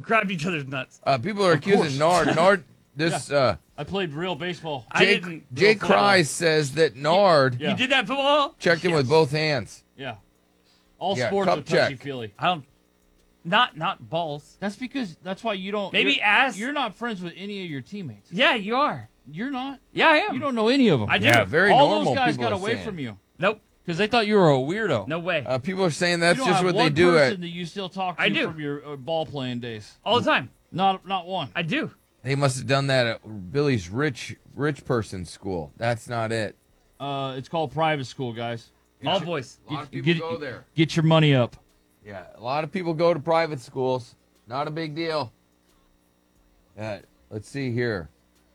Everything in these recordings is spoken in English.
grabbed each other's nuts. People are accusing Nard. Nard, this. I played real baseball. Jay Cry says that Nard. You did that football? Checked him with both hands. Yeah. All sports are touchy-feely. I don't. Not balls. That's why you don't. Maybe ass. You're not friends with any of your teammates. Yeah, you are. You're not? Yeah, I am. You don't know any of them. I do. Yeah, very All normal. those guys people got are away saying. from you. Nope. Because they thought you were a weirdo. No way. People are saying that's you don't just have what they one do person that you still talk to I do. from your ball playing days. All the time. Not one. I do. They must have done that at Billy's rich person school. That's not it. It's called private school, guys. All boys. A lot of people go there. Get your money up. Yeah, a lot of people go to private schools. Not a big deal. Let's see here.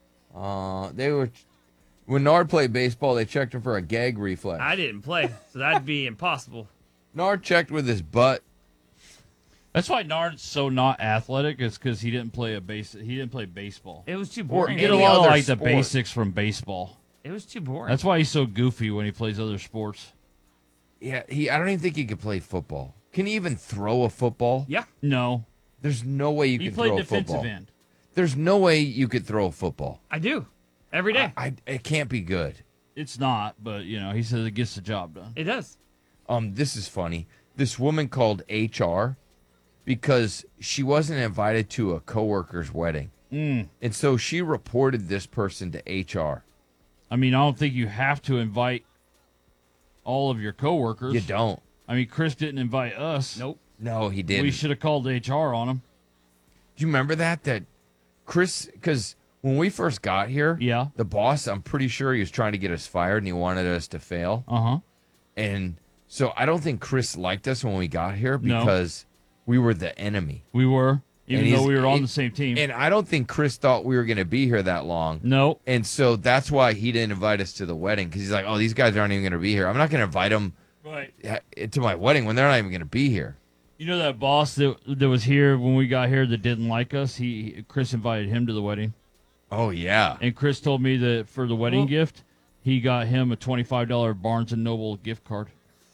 When Nard played baseball, they checked him for a gag reflex. I didn't play, so that'd be impossible. Nard checked with his butt. That's why Nard's so not athletic. Is because he didn't play baseball. It was too boring. You get a Any lot of other like sport. the basics from baseball. It was too boring. That's why he's so goofy when he plays other sports. Yeah, I don't even think he could play football. Can he even throw a football? Yeah. No, There's no way you he can played throw a defensive football. end. There's no way you could throw a football. I do. Every day. It can't be good. It's not, but he says it gets the job done. It does. This is funny. This woman called HR because she wasn't invited to a coworker's wedding. And so she reported this person to HR. I mean, I don't think you have to invite all of your coworkers. You don't. I mean, Chris didn't invite us. Nope. No, he didn't. We should have called HR on him. Do you remember that Chris, because when we first got here, Yeah. the boss, I'm pretty sure he was trying to get us fired and he wanted us to fail. Uh-huh. And so I don't think Chris liked us when we got here No. because we were the enemy. We were, even And though he's- we were on the same team. And I don't think Chris thought we were going to be here that long. No. And so that's why he didn't invite us to the wedding because he's like, oh, these guys aren't even going to be here. I'm not going to invite them Right. to my wedding when they're not even going to be here. You know that boss that was here when we got here that didn't like us? Chris invited him to the wedding. Oh, yeah. And Chris told me that for the wedding gift, he got him a $25 Barnes & Noble gift card.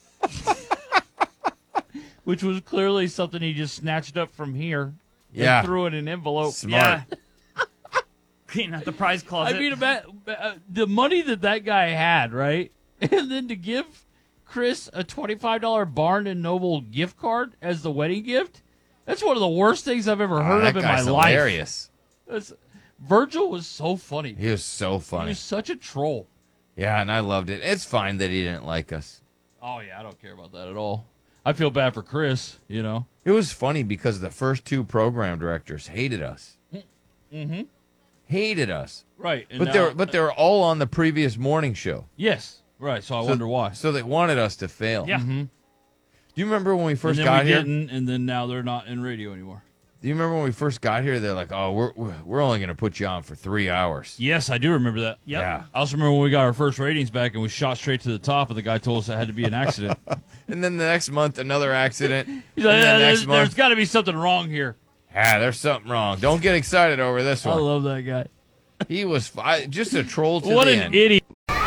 Which was clearly something he just snatched up from here Yeah. and threw in an envelope. Smart. Yeah. Cleaning out the prize closet. I mean, the money that guy had, right? And then to give Chris a $25 Barnes & Noble gift card as the wedding gift, that's one of the worst things I've ever heard that of in my guy's life. hilarious. Virgil was so funny. He was so He funny. was such a troll. Yeah, and I loved it. It's fine that he didn't like us. Oh, yeah, I don't care about that at all. I feel bad for Chris, It was funny because the first two program directors hated us. Mm-hmm. Hated us. Right. And But they were all on the previous morning show. Yes. Right, so I wonder why. So they wanted us to fail. Yeah. Mm-hmm. Do you remember when we first and then got we here? didn't, and then now they're not in radio anymore. Do you remember when we first got here? They're like, "Oh, we're only going to put you on for 3 hours." Yes, I do remember that. Yep. Yeah. I also remember when we got our first ratings back and we shot straight to the top, and the guy told us it had to be an accident. And then the next month, another accident. He's like, and then there's next month, got to be something wrong here. there's something wrong. Don't get excited over this I one. love that guy. He was just a troll to What the an end. idiot.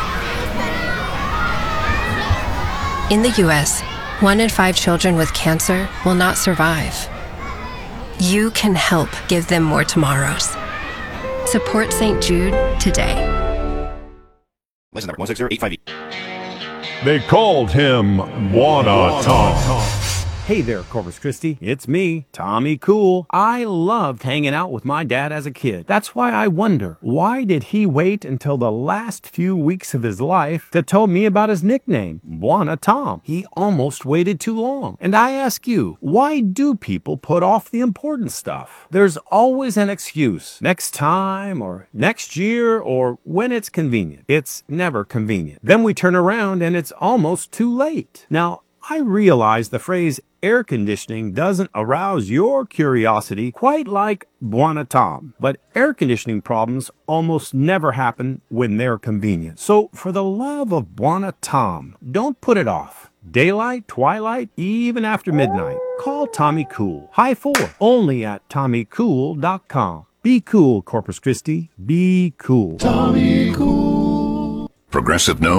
In the U.S., 1 in 5 children with cancer will not survive. You can help give them more tomorrows. Support St. Jude today. License number 160-858. They called him Buona Tom. Hey there, Corpus Christi. It's me, Tommy Cool. I loved hanging out with my dad as a kid. That's why I wonder, why did he wait until the last few weeks of his life to tell me about his nickname, Buona Tom? He almost waited too long. And I ask you, why do people put off the important stuff? There's always an excuse. Next time, or next year, or when it's convenient. It's never convenient. Then we turn around and it's almost too late. Now, I realize the phrase air conditioning doesn't arouse your curiosity quite like Buona Tom, but air conditioning problems almost never happen when they're convenient. So for the love of Buona Tom, don't put it off. Daylight, twilight, even after midnight. Call Tommy Cool. High 4, only at TommyCool.com. Be cool, Corpus Christi. Be cool. Progressive No.